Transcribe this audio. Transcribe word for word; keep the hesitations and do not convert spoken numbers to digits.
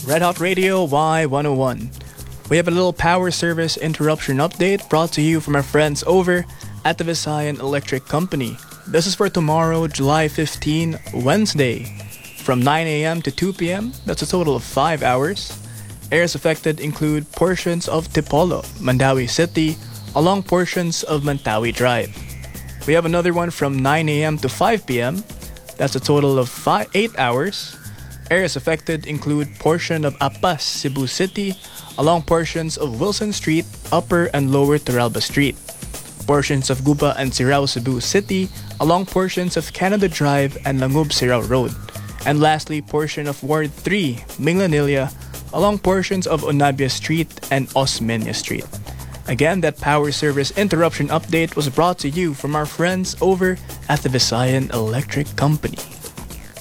Red Hot Radio Y one oh one. We have a little power service interruption update brought to you from our friends over at the Visayan Electric Company. This is for tomorrow, July fifteenth, Wednesday, from nine a.m. to two p.m. That's a total of five hours. Areas affected include portions of Tipolo, Mandawi City, along portions of Mantawi Drive. We have another one from nine a.m. to five p.m. That's a total of five, eight hours. Areas affected include portion of Apas, Cebu City, along portions of Wilson Street, Upper and Lower Turalba Street. Portions of Guba and Sirao, Cebu City, along portions of Canada Drive and Langub Sirao Road. And lastly, portion of Ward three, Minglanilla, along portions of Onabia Street and Osmeña Street. Again, that power service interruption update was brought to you from our friends over at the Visayan Electric Company.